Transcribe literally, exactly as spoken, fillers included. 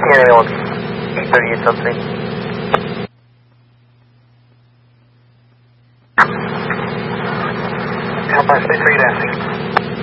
T N A one, eight thirty-eight something. Alpine six three dancing.